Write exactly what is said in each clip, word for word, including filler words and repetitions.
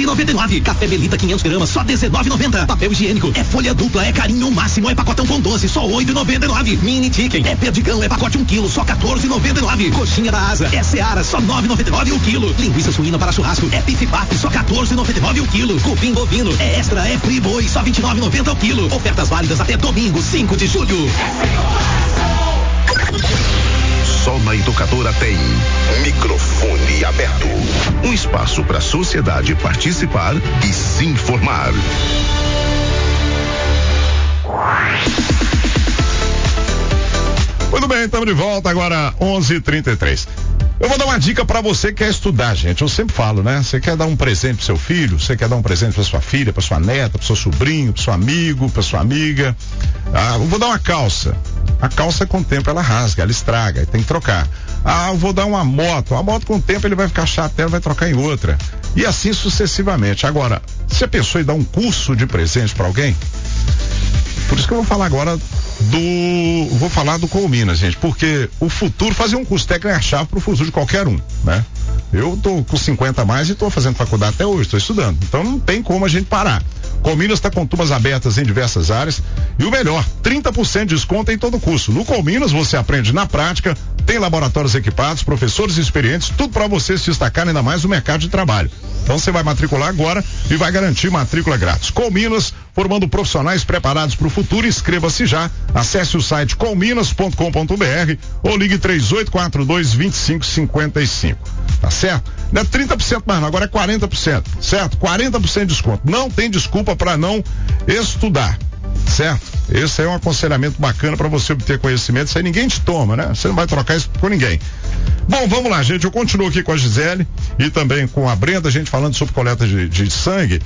noventa e nove. Café Belita quinhentos gramas, só dezenove e noventa. Papel higiênico é folha dupla, é carinho máximo, é pacotão com doze, só oito e noventa e nove. Mini chicken é perdigão, é pacote um quilo, só quatorze e noventa e nove. Coxinha da Asa é Seara, só nove e noventa e nove o quilo. Linguiça suína para churrasco é Bife Baf, só quatorze e noventa e nove o quilo. Cupim bovino é Extra, é Free Boi, só vinte e nove e noventa o quilo. Ofertas válidas até domingo, cinco de julho. Só na Educadora tem microfone aberto. Um espaço para a sociedade participar e se informar. Muito bem, estamos de volta agora, onze e trinta e três. Eu vou dar uma dica para você que quer estudar, gente. Eu sempre falo, né? Você quer dar um presente pro seu filho, você quer dar um presente para sua filha, para sua neta, para seu sobrinho, para seu amigo, para sua amiga. Ah, eu vou dar uma calça. A calça com o tempo ela rasga, ela estraga, tem que trocar. Ah, eu vou dar uma moto. A moto com o tempo ele vai ficar chato, ela vai trocar em outra. E assim sucessivamente. Agora, você pensou em dar um curso de presente para alguém? Por isso que eu vou falar agora do, vou falar do Colminas, gente, porque o futuro, fazer um curso técnico é a chave pro futuro de qualquer um, né? Eu tô com cinquenta a mais e tô fazendo faculdade até hoje, tô estudando, então não tem como a gente parar. Colminas está com turmas abertas em diversas áreas e o melhor, trinta por cento de desconto em todo o curso. No Colminas você aprende na prática, tem laboratórios equipados, professores experientes, tudo para você se destacar ainda mais no mercado de trabalho. Então você vai matricular agora e vai garantir matrícula grátis. Colminas, formando profissionais preparados para o futuro. Inscreva-se já. Acesse o site colminas ponto com ponto b r ou ligue três oito quatro dois, dois cinco cinco cinco. Tá certo? Não é trinta por cento mais não, agora é quarenta por cento, certo? quarenta por cento de desconto. Não tem desculpa para não estudar, certo? Esse é um aconselhamento bacana para você obter conhecimento. Isso aí ninguém te toma, né? Você não vai trocar isso com ninguém. Bom, vamos lá, gente. Eu continuo aqui com a Gisele e também com a Brenda, a gente falando sobre coleta de, de sangue,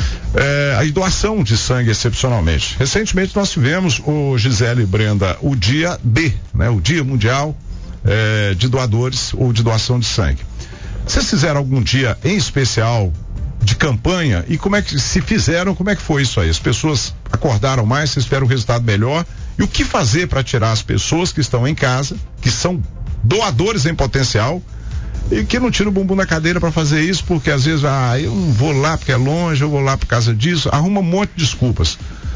é, a doação de sangue excepcionalmente. Recentemente nós tivemos, o Gisele e Brenda, o dia D, né? O Dia Mundial é, de Doadores ou de Doação de Sangue. Vocês fizeram algum dia em especial de campanha e como é que se fizeram, como é que foi isso aí? As pessoas acordaram mais, vocês esperam um resultado melhor e o que fazer para tirar as pessoas que estão em casa, que são doadores em potencial e que não tiram o bumbum da cadeira para fazer isso porque às vezes, ah, eu não vou lá porque é longe, eu vou lá por causa disso, arruma um monte de desculpas.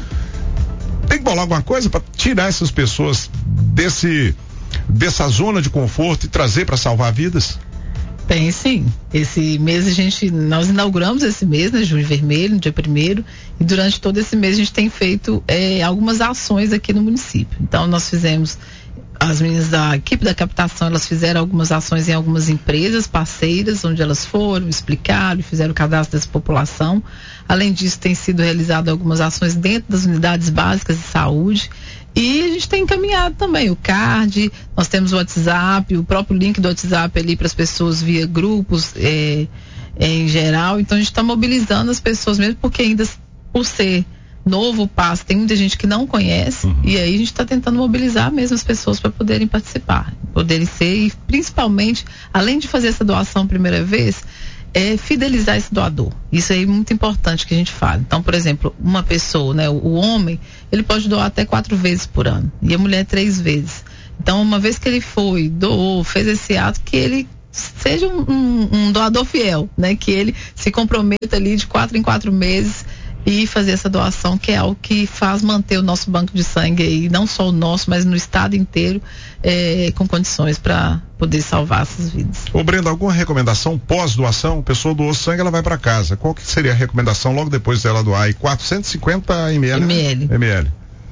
Tem que bolar alguma coisa para tirar essas pessoas desse dessa zona de conforto e trazer para salvar vidas? Tem sim. Esse mês a gente, nós inauguramos esse mês, né, Junho Vermelho, no dia primeiro, e durante todo esse mês a gente tem feito é, algumas ações aqui no município. Então nós fizemos, as meninas da equipe da captação, elas fizeram algumas ações em algumas empresas parceiras, onde elas foram, explicaram, fizeram o cadastro dessa população. Além disso, tem sido realizado algumas ações dentro das unidades básicas de saúde. E a gente tem encaminhado também o card, nós temos o WhatsApp, o próprio link do WhatsApp ali para as pessoas via grupos é, é, em geral. Então a gente está mobilizando as pessoas mesmo, porque ainda por ser novo o passo, tem muita gente que não conhece, uhum. E aí a gente está tentando mobilizar mesmo as pessoas para poderem participar, poderem ser, e principalmente, além de fazer essa doação a primeira vez, é fidelizar esse doador. Isso aí é muito importante que a gente fale. Então, por exemplo, uma pessoa, né, o, o homem, ele pode doar até quatro vezes por ano, e a mulher três vezes. Então, uma vez que ele foi, doou, fez esse ato, que ele seja um, um, um doador fiel, né, que ele se comprometa ali de quatro em quatro meses e fazer essa doação, que é algo que faz manter o nosso banco de sangue aí, não só o nosso, mas no estado inteiro, é, com condições para poder salvar essas vidas. Ô Brenda, alguma recomendação pós-doação? A pessoa doou sangue, ela vai para casa. Qual que seria a recomendação logo depois dela doar? E quatrocentos e cinquenta mililitros? ml.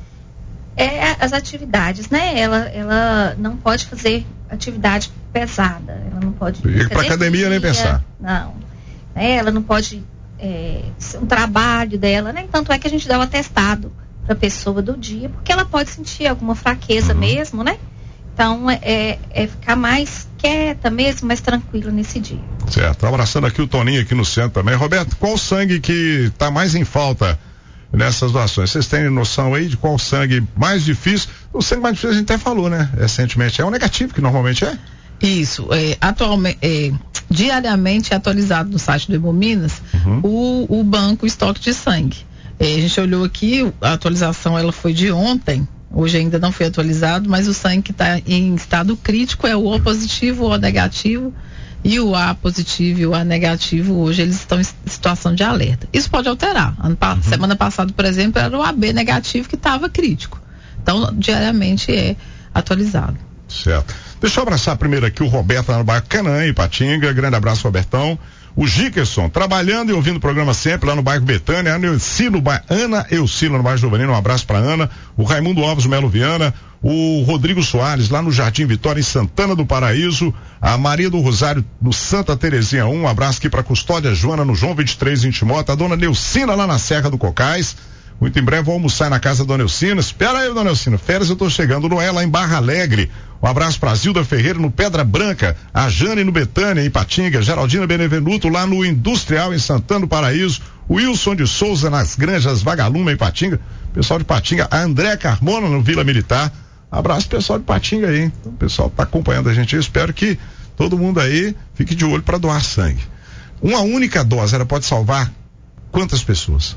É as atividades, né? Ela, ela não pode fazer atividade pesada. Ela não pode ir para academia nem pensar. Não. É, ela não pode é, um trabalho dela, né? Tanto é que a gente dá o atestado para a pessoa do dia, porque ela pode sentir alguma fraqueza, uhum, mesmo, né? Então é, é ficar mais quieta mesmo, mais tranquila nesse dia. Certo. Abraçando aqui o Toninho aqui no centro também. Roberto, qual sangue que está mais em falta nessas doações? Vocês têm noção aí de qual sangue mais difícil? O sangue mais difícil a gente até falou, né? Recentemente. É o negativo, que normalmente é? Isso. É, atualmente, é, diariamente é atualizado no site do Hemominas, uhum, o, o banco, o estoque de sangue. É, a gente olhou aqui, a atualização ela foi de ontem. Hoje ainda não foi atualizado, mas o sangue que está em estado crítico é o O positivo, o O negativo, E o A positivo e o A negativo, hoje eles estão em situação de alerta. Isso pode alterar. Ano, uhum. Semana passada, por exemplo, era o A B negativo que estava crítico. Então, diariamente é atualizado. Certo. Deixa eu abraçar primeiro aqui o Roberto lá no bairro Canaã, em Patinga. Grande abraço, Robertão. O Gickerson, trabalhando e ouvindo o programa sempre lá no bairro Betânia. Ana Eucilo, Ana Eucilo no bairro Giovanino, um abraço para Ana. O Raimundo Alves Melo Viana. O Rodrigo Soares lá no Jardim Vitória, em Santana do Paraíso. A Maria do Rosário no Santa Terezinha um, um abraço aqui para Custódia Joana no João vinte e três em Timóteo. A dona Neucina lá na Serra do Cocais. Muito em breve vou almoçar na casa da Dona Eucina. Espera aí, Dona Eucina. Férias eu tô chegando. Noé lá em Barra Alegre. Um abraço pra Zilda Ferreira no Pedra Branca. A Jane no Betânia, em Patinga. Geraldina Benevenuto lá no Industrial, em Santana do Paraíso. O Wilson de Souza nas Granjas Vagalume, em Patinga. Pessoal de Patinga. A André Carmona no Vila Militar. Abraço pessoal de Patinga aí, hein? Então, o pessoal tá acompanhando a gente. Eu espero que todo mundo aí fique de olho para doar sangue. Uma única dose, ela pode salvar quantas pessoas?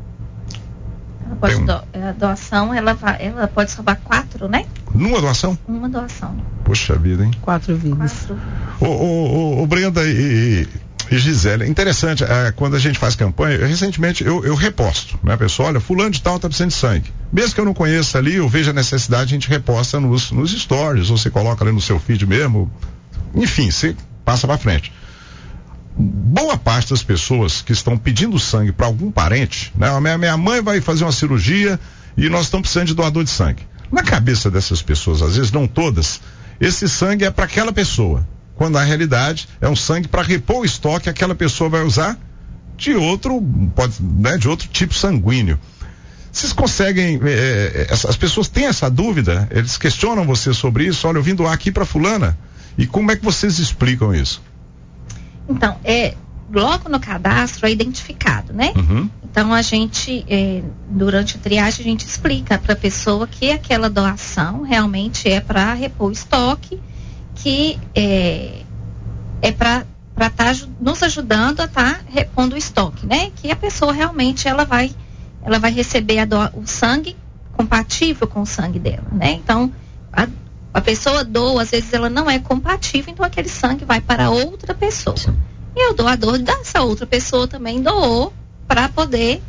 Ela pode um... do, a doação, ela, vai, ela pode salvar quatro, né? Numa doação? Uma doação. Poxa vida, hein? Quatro vidas. Quatro. Ô, ô, ô, Brenda e, e Gisele, interessante, é, quando a gente faz campanha, eu, recentemente eu, eu reposto, né, pessoal? Olha, fulano de tal tá precisando de sangue. Mesmo que eu não conheça ali, eu vejo a necessidade, a gente reposta nos, nos stories, ou você coloca ali no seu feed mesmo. Enfim, você passa pra frente. Boa parte das pessoas que estão pedindo sangue para algum parente, né? A minha, minha mãe vai fazer uma cirurgia e nós estamos precisando de doador de sangue. Na cabeça dessas pessoas, às vezes não todas, esse sangue é para aquela pessoa, quando na realidade é um sangue para repor o estoque que aquela pessoa vai usar de outro, pode, né, de outro tipo sanguíneo. Vocês conseguem, é, as pessoas têm essa dúvida, eles questionam você sobre isso. Olha, eu vim doar aqui para fulana, e como é que vocês explicam isso? Então, é, logo no cadastro é identificado, né? Uhum. Então a gente, é, durante a triagem, a gente explica para a pessoa que aquela doação realmente é para repor o estoque, que é, é para estar tá nos ajudando a estar tá repondo o estoque, né? Que a pessoa realmente ela vai, ela vai receber a do, o sangue compatível com o sangue dela, né? Então, a, a pessoa doa, às vezes ela não é compatível, então aquele sangue vai para outra pessoa. Sim. E o doador dessa outra pessoa também doou para poder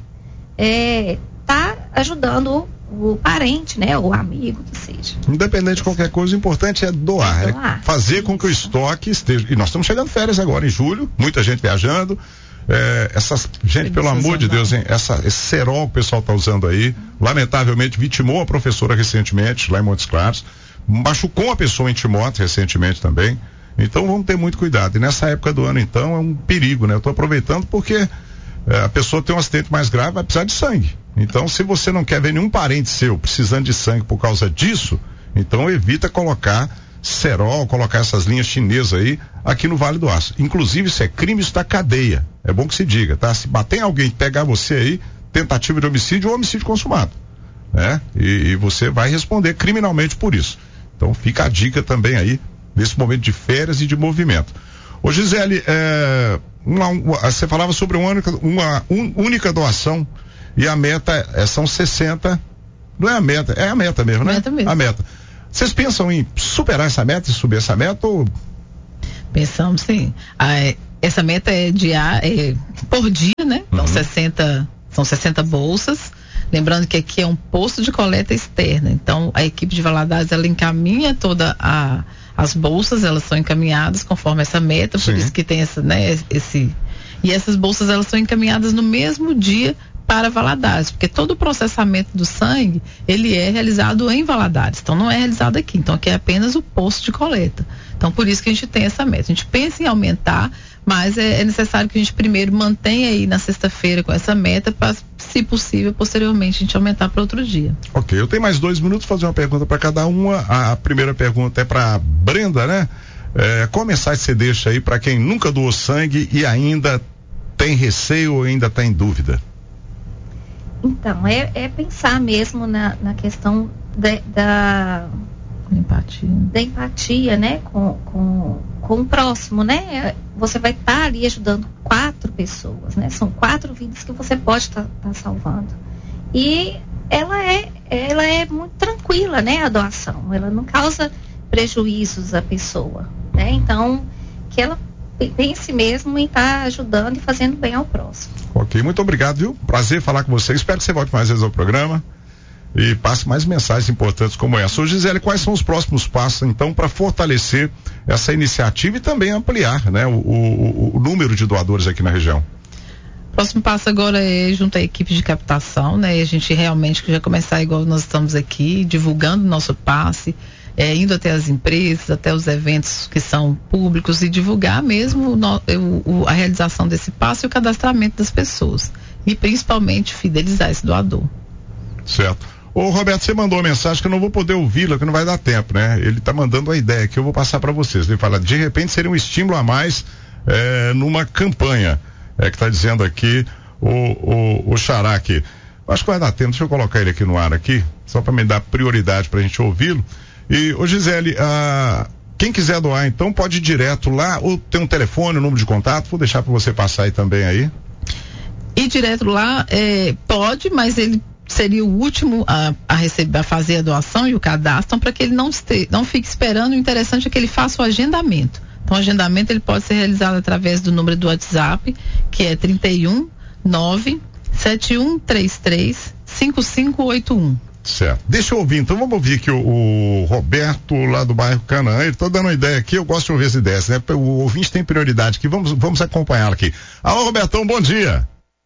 é, tá ajudando o, o parente, né? O amigo, que seja. Independente de qualquer coisa, o importante é doar, é doar. É fazer Isso. com que o estoque esteja. E nós estamos chegando férias agora em julho, muita gente viajando. É, essas, gente, pelo amor de Deus, hein, essa, esse cerol que o pessoal está usando aí, lamentavelmente vitimou a professora recentemente, lá em Montes Claros, machucou a pessoa em Timóteo recentemente também. Então vamos ter muito cuidado. E nessa época do ano, então, é um perigo, né? Eu estou aproveitando porque é, a pessoa tem um acidente mais grave, vai precisar de sangue. Então, se você não quer ver nenhum parente seu precisando de sangue por causa disso, então evita colocar cerol, colocar essas linhas chinesas aí aqui no Vale do Aço. Inclusive, isso é crime, isso tá cadeia. É bom que se diga, tá? Se bater em alguém, pegar você aí, tentativa de homicídio ou homicídio consumado, né? E, e você vai responder criminalmente por isso. Então, fica a dica também aí, nesse momento de férias e de movimento. Ô Gisele, é, uma, uma, você falava sobre uma única, uma un, única doação e a meta é, são sessenta, não é a meta, é a meta mesmo, né? Meta mesmo. A meta. Vocês pensam em superar essa meta e subir essa meta ou... Pensamos sim. Ah, é, essa meta é, dia, é por dia, né? Então, uhum. sessenta, são sessenta bolsas. Lembrando que aqui é um posto de coleta externa. Então, a equipe de Valadares, ela encaminha toda a as bolsas, elas são encaminhadas conforme essa meta, por Sim. isso que tem essa, né, esse... E essas bolsas, elas são encaminhadas no mesmo dia para Valadares, porque todo o processamento do sangue, ele é realizado em Valadares, então não é realizado aqui, então aqui é apenas o posto de coleta. Então, por isso que a gente tem essa meta. A gente pensa em aumentar, mas é, é necessário que a gente primeiro mantenha aí na sexta-feira com essa meta, para, se possível, posteriormente a gente aumentar para outro dia. Ok, eu tenho mais dois minutos para fazer uma pergunta para cada uma. A, a primeira pergunta é para Brenda, né? É, qual mensagem você deixa aí para quem nunca doou sangue e ainda tem receio ou ainda está em dúvida? Então, é, é pensar mesmo na, na questão de, da empatia, da empatia, né, com, com, com o próximo, né? Você vai estar tá ali ajudando quatro pessoas, né? São quatro vidas que você pode estar tá, tá salvando. E ela é, ela é muito tranquila, né? A doação, ela não causa prejuízos à pessoa, né? Então, que ela pense mesmo em estar tá ajudando e fazendo bem ao próximo. Ok, muito obrigado, viu? Prazer falar com você. Espero que você volte mais vezes ao programa e passe mais mensagens importantes como essa. Ô Gisele, quais são os próximos passos, então, para fortalecer essa iniciativa e também ampliar, né, o, o, o número de doadores aqui na região? O próximo passo agora é junto à equipe de captação, né? E a gente realmente já começar igual nós estamos aqui, divulgando o nosso passe, é, indo até as empresas, até os eventos que são públicos e divulgar mesmo no, o, a realização desse passe e o cadastramento das pessoas. E principalmente fidelizar esse doador. Certo. Ô Roberto, você mandou uma mensagem que eu não vou poder ouvi-la, que não vai dar tempo, né? Ele tá mandando a ideia que eu vou passar para vocês. Ele fala, de repente seria um estímulo a mais é, numa campanha. É que tá dizendo aqui o, o, o Xará aqui. Acho que vai dar tempo, deixa eu colocar ele aqui no ar aqui, só para me dar prioridade pra gente ouvi-lo. E, ô Gisele, ah, quem quiser doar então pode ir direto lá, ou tem um telefone, um número de contato, vou deixar para você passar aí também aí. Ir direto lá, é, pode, mas ele seria o último a, a receber, a fazer a doação e o cadastro, para que ele não, este, não fique esperando. O interessante é que ele faça o agendamento. Então, o agendamento ele pode ser realizado através do número do WhatsApp, que é trinta e um, nove, sete um três três, cinco cinco oito um. Certo. Deixa eu ouvir, então vamos ouvir aqui o, o Roberto lá do bairro Canaã. Ele tá dando uma ideia aqui, eu gosto de ouvir as ideias, né? O ouvinte tem prioridade aqui, vamos, vamos acompanhá-lo aqui. Alô, Robertão, bom dia.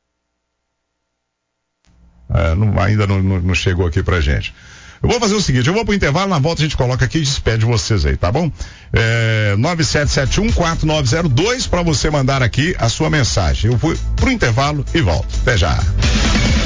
É, não, ainda não, não, não chegou aqui pra gente. Eu vou fazer o seguinte, eu vou pro intervalo, na volta a gente coloca aqui e despede vocês aí, tá bom? É, nove sete sete um quatro nove zero dois para você mandar aqui a sua mensagem. Eu vou pro intervalo e volto. Até já.